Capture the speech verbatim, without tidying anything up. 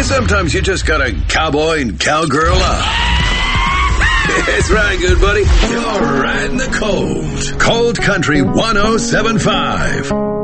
Sometimes you just gotta cowboy and cowgirl up. It's right, good buddy. You're riding the cold. Cold Country one oh seven point five.